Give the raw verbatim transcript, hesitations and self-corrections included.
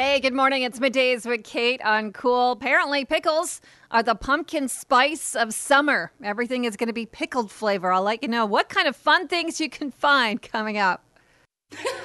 Hey, good morning. It's Middays with Kate on Cool. Apparently, pickles are the pumpkin spice of summer. Everything is going to be pickled flavor. I'll let you know what kind of fun things you can find coming up.